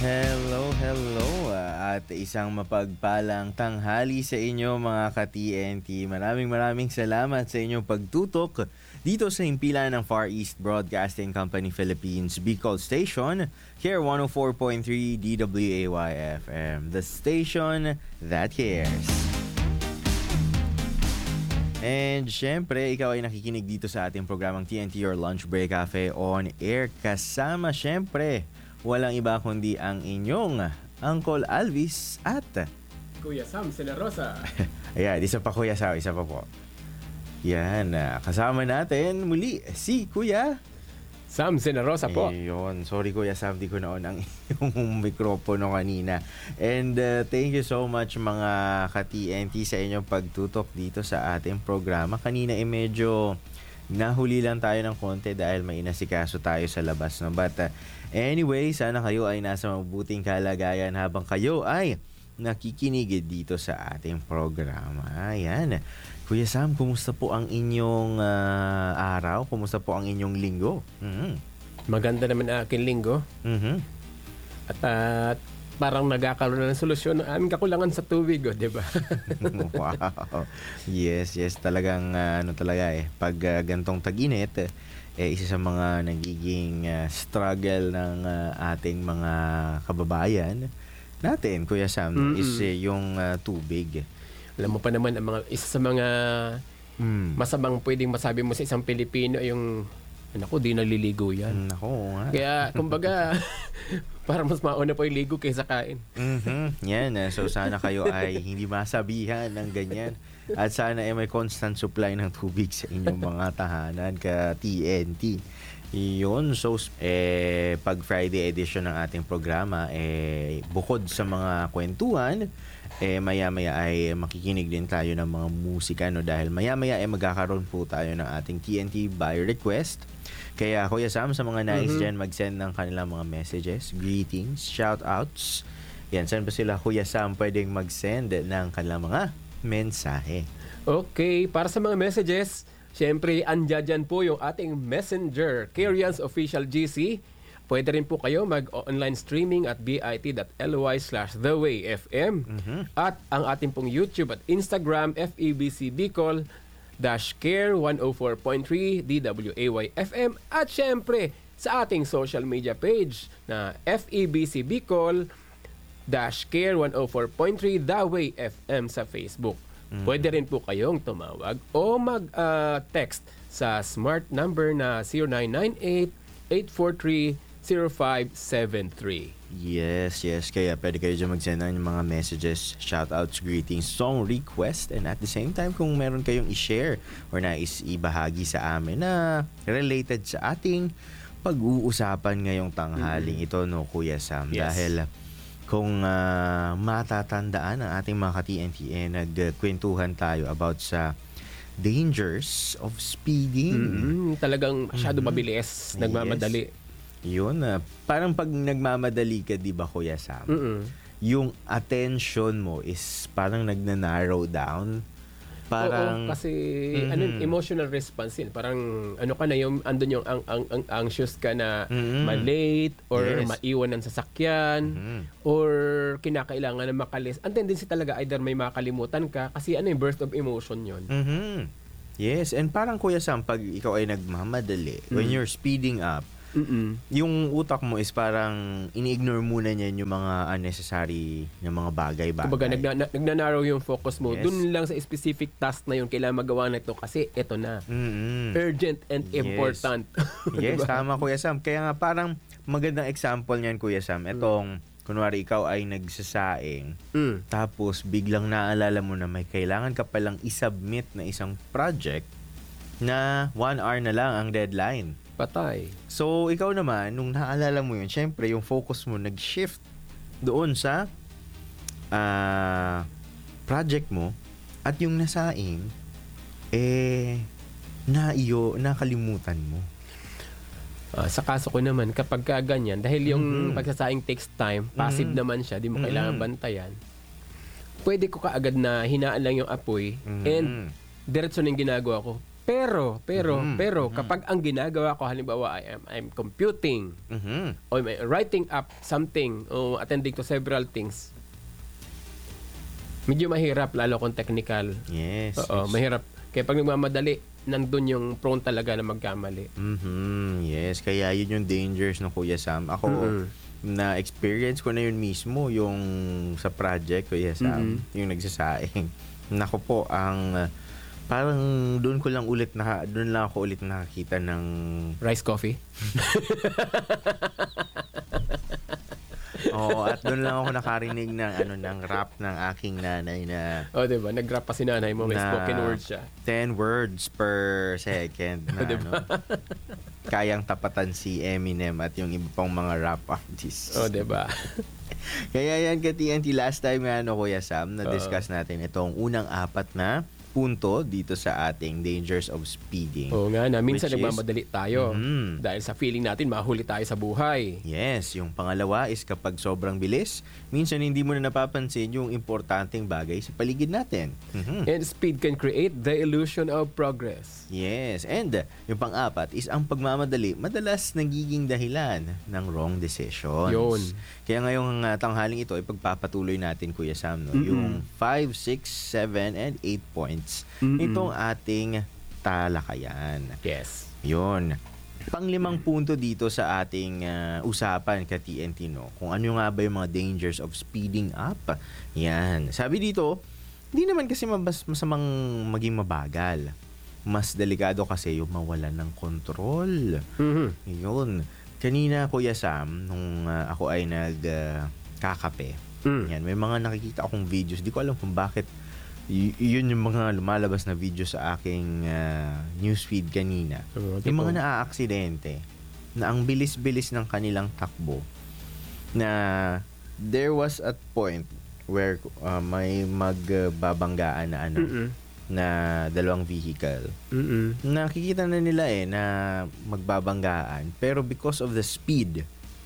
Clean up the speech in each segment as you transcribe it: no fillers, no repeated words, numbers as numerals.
Hello, hello at isang mapagpalang tanghali sa inyo mga ka-TNT. Maraming salamat sa inyong pagtutok dito sa himpilan ng Far East Broadcasting Company Philippines Bicol Station, here 104.3 DWAY-FM, the station that cares. And syempre, ikaw ay nakikinig dito sa ating programang TNT Your Lunch Break Cafe on Air. Kasama syempre, walang iba kundi ang inyong Uncle Alvis at Kuya Sam Rosa. Ayan, isa pa Kuya Sam, isa pa po. Yan, kasama natin muli si Kuya Sam Rosa po. Ayun, sorry Kuya Sam, di ko naon ang iyong mikropono kanina. And thank you so much mga ka-TNT sa inyong pagtutok dito sa ating programa. Kanina medyo nahuli lang tayo ng konti dahil may inasikaso tayo sa labas. No? But anyway, sana kayo ay nasa mabuting kalagayan habang kayo ay nakikinig dito sa ating programa. Ayan. Kuya Sam, kumusta po ang inyong araw? Kumusta po ang inyong linggo? Mm-hmm. Maganda naman ang aking linggo. Mm-hmm. At parang nagkakaroon na ng solusyon ng aming kakulangan sa tubig, di ba? Wow. Yes. Talagang pag gantong tag-init, isa sa mga nagiging struggle ng ating mga kababayan natin, Kuya Sam, is yung tubig. Alam mo pa naman, isa sa mga masamang pwedeng masabi mo sa isang Pilipino yung, naku, di naliligo yan. Naku, nga. Kaya, kumbaga, parang mas mauna pa yung ligo kaysa kain. Yan, so sana kayo ay hindi masabihan ng ganyan. At sana ay may constant supply ng tubig sa inyong mga tahanan ka-TNT. Yun, so pag Friday edition ng ating programa, bukod sa mga kwentuhan, maya-maya ay makikinig din tayo ng mga musika, no? Dahil maya-maya ay magkakaroon po tayo ng ating TNT by request. Kaya Kuya Sam, sa mga nais dyan mag-send ng kanilang mga messages, greetings, shoutouts, yan, saan ba sila Kuya Sam pwedeng mag-send ng kanilang mga mensahe? Okay, para sa mga messages, syempre, andyan po yung ating messenger, Kerian's Official GC. Pwede rin po kayo mag-online streaming at bit.ly/thewayfm. At ang ating pong YouTube at Instagram, FEBC Bicol Care 104.3 DWAY-FM. At syempre, sa ating social media page na FEBC Bicol Care 104.3 The Way FM sa Facebook. Pwede rin po kayong tumawag o mag-text sa smart number na 0998-843-0573. Yes. Kaya pwede kayo dyan mag-send ng mga messages, shoutouts, greetings, song request, and at the same time, kung meron kayong i-share or nais ibahagi sa amin na related sa ating pag-uusapan ngayong tanghaling ito, no, Kuya Sam? Yes. Dahil kung matatandaan ang ating mga ka-TNT, nagkwentuhan tayo about sa dangers of speeding. Talagang masyado mabilis, nagmamadali. Yun, parang pag nagmamadali ka, di ba Kuya Sam? Yung attention mo is parang nagnanarrow down. Parang, oo, kasi emotional response yun. Parang ka na yung andun yung ang anxious ka na ma-late or maiwan ng sasakyan or kinakailangan na makalis. Ang tendency talaga either may makalimutan ka kasi yung burst of emotion yun. Yes, and parang Kuya Sam, pag ikaw ay nagmamadali, when you're speeding up, yung utak mo is parang ini-ignore muna niya yung mga unnecessary na mga bagay-bagay. Kumbaga, nagnanarrow yung focus mo. Yes. Dun lang sa specific task na yun, kailangan magawa na ito kasi ito na. Urgent and important. Yes, diba? tama Kuya Sam. Kaya nga parang magandang example niyan Kuya Sam. Etong, kunwari ikaw ay nagsasaing, tapos biglang naalala mo na may kailangan ka palang isubmit na isang project na 1 hour na lang ang deadline. Patay. So, ikaw naman, nung naalala mo yun, syempre, yung focus mo nag-shift doon sa project mo at yung nasaing, nakalimutan mo. Sa kaso ko naman, kapag ganyan, dahil yung pagsasaing takes time, passive naman siya, di mo kailangan bantayan, pwede ko kaagad na hinaan lang yung apoy and diretso na yung ginagawa ko. Pero kapag ang ginagawa ko halimbawa I'm computing or writing up something o attending to several things, medyo mahirap lalo kung technical. Yes. Oo, mahirap. Kaya pag nagmamadali, nandun yung prone talaga na magkamali. Yes, kaya yun yung dangers ng Kuya Sam. Ako, na-experience ko na yun mismo, yung sa project, Kuya Sam, yung nagsasaing. Nako po, parang doon lang ako ulit nakakita ng Rice coffee? Oo, at doon lang ako nakarinig ng rap ng aking nanay na diba? Nag-rap pa si nanay mo, may spoken word siya. 10 words per second na diba? Kayang tapatan si Eminem at yung iba pang mga rap artists. Diba? Kaya yan, ka-TNT, last time Kuya Sam, na-discuss natin itong unang 4 na punto dito sa ating dangers of speeding. Oo nga na, minsan nagmamadali tayo Mhm. dahil sa feeling natin mahuli tayo sa buhay. Yes, yung pangalawa is kapag sobrang bilis, minsan hindi mo na napapansin yung importanteng bagay sa paligid natin. And speed can create the illusion of progress. Yes, and yung pang-apat is ang pagmamadali madalas nagiging dahilan ng wrong decisions. Yun. Kaya ngayong tanghaling ito, ipagpapatuloy natin, Kuya Sam, no? Yung 5, 6, 7, and 8 points itong ating talakayan. Yes. Yun. Pang-5 punto dito sa ating usapan ka TNT, no? Kung ano nga ba yung mga dangers of speeding up. Yan. Sabi dito, hindi naman kasi masamang maging mabagal. Mas delikado kasi yung mawalan ng kontrol. Yun. Kanina, Kuya Sam, nung ako ay nagkakape, yan, may mga nakikita akong videos. Di ko alam kung bakit yun yung mga lumalabas na video sa aking newsfeed kanina. Yung mga naaaksidente na ang bilis-bilis ng kanilang takbo, na there was a point where may magbabanggaan na na dalawang vehicle. Nakikita na nila na magbabanggaan, pero because of the speed,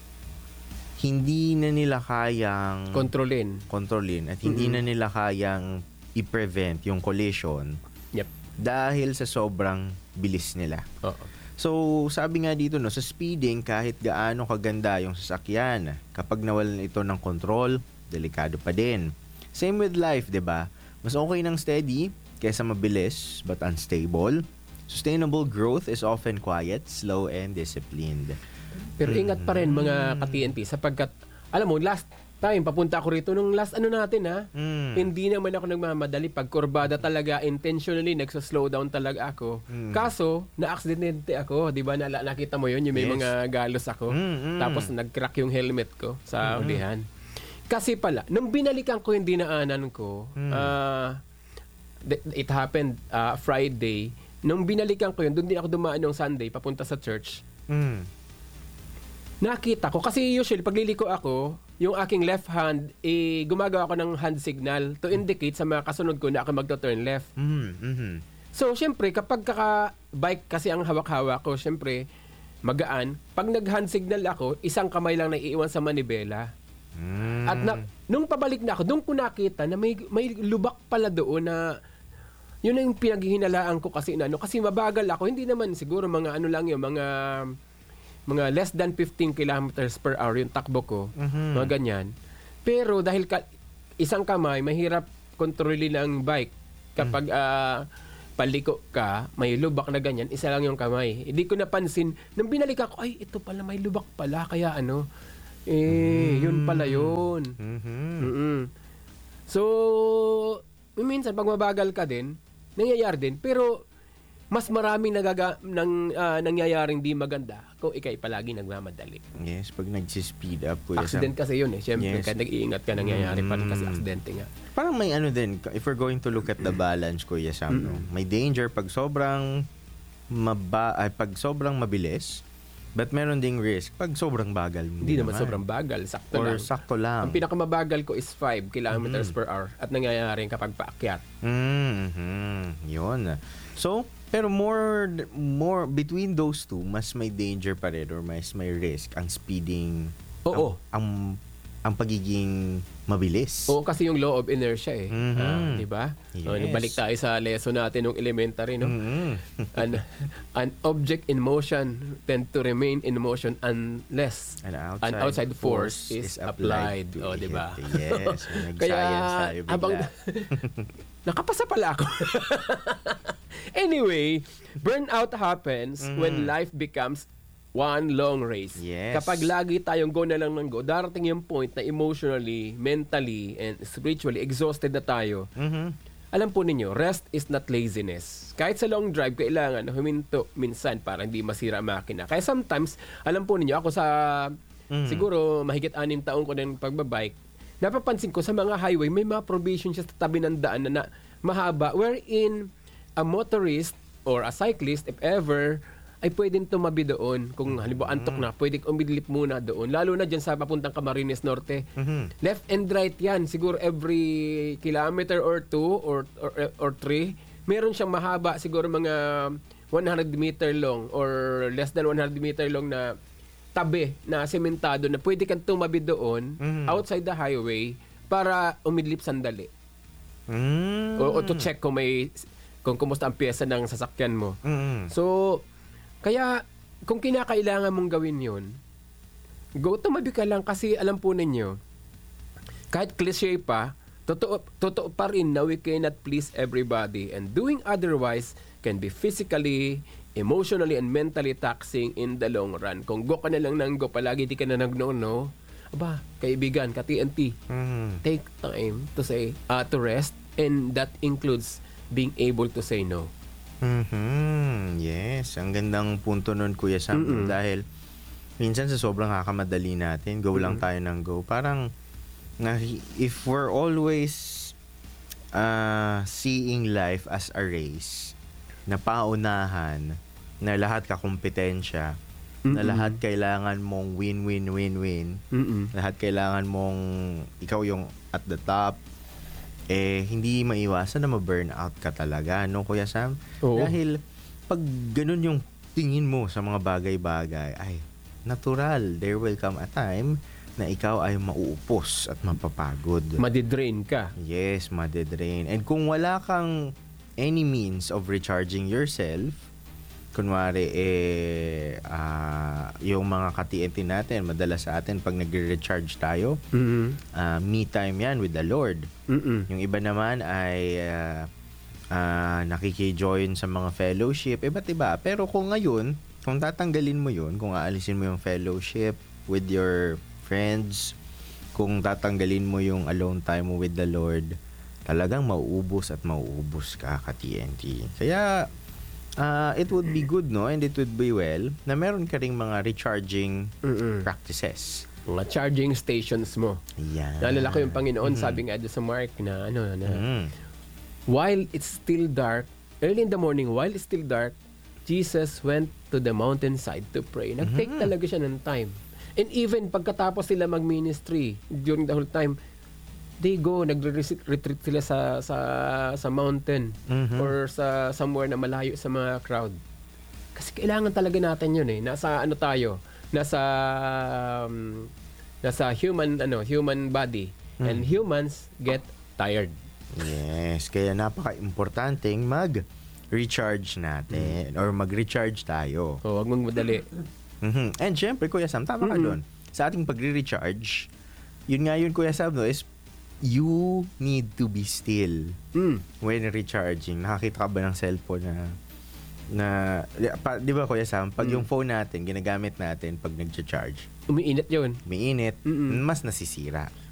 hindi na nila kayang kontrolin at hindi na nila kayang i-prevent yung collision. Yep. Dahil sa sobrang bilis nila. So, sabi nga dito, no, sa speeding, kahit gaano kaganda yung sasakyan, kapag nawalan ito ng control, delikado pa din. Same with life, 'di ba? Mas okay ng steady kaysa mabilis but unstable. Sustainable growth is often quiet, slow, and disciplined. Pero ingat pa rin mga ka-TNT sapagkat, alam mo, last time, papunta ako rito nung last natin hindi naman ako nagmamadali. Pag kurbada talaga, intentionally, nagsa-slow down talaga ako. Kaso, na-aksidente ako. Di ba, nakita mo yun, yung may mga galos ako. Tapos, nag-crack yung helmet ko sa ulihan. Kasi pala, nung binalikan ko yung dinaanan ko, it happened Friday. Nung binalikan ko yun, doon din ako dumaan yung Sunday, papunta sa church. Nakita ko, kasi usually, pagliliko ako, yung aking left hand, gumagawa ko ng hand signal to indicate sa mga kasunod ko na ako magto-turn left. So, syempre, kapag bike kasi ang hawak-hawak ko, syempre, magaan. Pag nag-hand signal ako, isang kamay lang na iiwan sa manibela. At nung pabalik na ako, doon ko nakita na may lubak pala doon na yun ang pinaghihinalaan ko kasi kasi mabagal ako. Hindi naman siguro mga lang yung mga less than 15 kilometers per hour yung takbo ko. Mga ganyan. Pero dahil isang kamay, mahirap kontrolin ang bike. Kapag paliko ka, may lubak na ganyan, isa lang yung kamay. Hindi ko napansin. Nung binalik ako, ay, ito pala, may lubak pala. Kaya yun pala yun. So, minsan, pag mabagal ka din, nangyayari din. Pero, mas maraming nangyayaring di maganda kung ikay palagi nagmamadali. Yes, pag nagsispeed up. Accident kasi yun Siyempre, kahit nag-iingat ka, nangyayari pa rin kasi aksidente nga. Parang may din, if we're going to look at the balance, Kuya Sam, no? May danger pag sobrang mabilis, but meron ding risk pag sobrang bagal. Hindi naman sobrang bagal, sakto lang. Ang pinakamabagal ko is 5 kilometers per hour at nangyayari kapag paakyat. Yun. So, pero more between those two, mas may danger pa rin or mas may risk ang speeding. Oo. Ang ang pagiging mabilis. Oo, kasi yung law of inertia eh. Mhm. Di ba? Yes. Balik tayo sa lesson natin ng elementary, no? Mhm. An object in motion tend to remain in motion unless An an outside force is applied. to O, it. di ba? Yes. Nag-science tayo bigla. habang nakapasa pala ako. Anyway, burnout happens when life becomes one long race. Yes. Kapag lagi tayong go na lang ng go, darating yung point na emotionally, mentally, and spiritually exhausted na tayo. Mhm. Alam po ninyo, rest is not laziness. Kahit sa long drive, kailangan huminto minsan para hindi masira ang makina. Kaya sometimes, alam po ninyo, ako sa siguro mahigit 6 taon ko ng pagbabike, napapansin ko sa mga highway, may mga provision siya sa tabi ng daan na mahaba, wherein a motorist or a cyclist, if ever, ay pwedeng tumabi doon. Kung halimbawa antok na, pwedeng umidlip muna doon. Lalo na dyan sa papuntang Camarines Norte. Left and right yan. Siguro every kilometer or 2 or 3, meron siyang mahaba, siguro mga 100 meter long or less than 100 meter long na tabi na sementado na pwede kang tumabi doon outside the highway para umidlip sandali. Mm. O to check kung kumusta ang pyesa ng sasakyan mo. Mm. So, kaya, kung kinakailangan mong gawin yun, tumabi ka lang kasi alam po ninyo, kahit cliche pa, totoo pa rin na we cannot please everybody and doing otherwise can be physically, emotionally, and mentally taxing in the long run. Kung go ka na lang ng go, palagi di ka na nag-no, aba, kaibigan, ka-TNT, take time to say, to rest, and that includes being able to say no. Yes, ang gandang punto nun, Kuya Sam. Dahil minsan sa sobrang kakamadali natin, go lang tayo ng go. Parang if we're always seeing life as a race, na paunahan, na lahat kakumpetensya, na lahat kailangan mong win-win-win-win, lahat kailangan mong ikaw yung at the top, hindi maiwasan na ma-burnout ka talaga, no, Kuya Sam? Oo. Dahil pag ganun yung tingin mo sa mga bagay-bagay, ay, natural, there will come a time na ikaw ay mauupos at mapapagod. Madidrain ka. Yes, madedrain. And kung wala kang any means of recharging yourself, kunwari, yung mga ka-TNT natin, madalas sa atin, pag nagre-recharge tayo, me time yan with the Lord. Yung iba naman ay nakiki-join sa mga fellowship, iba't iba. Pero kung ngayon, kung tatanggalin mo yun, kung aalisin mo yung fellowship with your friends, kung tatanggalin mo yung alone time mo with the Lord, talagang mauubos at mauubos ka, ka-TNT. Kaya, it would be good, no? And it would be well na meron ka ring mga recharging practices. Mga charging stations mo. Yan. Naalala ko yung Panginoon, sabi nga doon sa Mark na while it's still dark, early in the morning, while it's still dark, Jesus went to the mountainside to pray. Nag-take talaga siya ng time. And even pagkatapos sila mag-ministry, during the whole time, they go, nagre-retreat sila sa mountain or sa somewhere na malayo sa mga crowd. Kasi kailangan talaga natin yun eh. Nasa ano tayo? Nasa human body. And humans get tired. Yes, kaya napaka-importanteng mag-recharge natin or mag-recharge tayo. O, wag mong madali. And syempre, Kuya Sam, tama ka doon. Sa ating pagre-recharge, yun nga yun, Kuya Sam, no, is you need to be still when recharging. Nakakita ka ba ng cellphone di ba, Kuya Sam, pag yung phone natin, ginagamit natin pag nag-charge, Umiinit yun. umiinit, mas nasisira.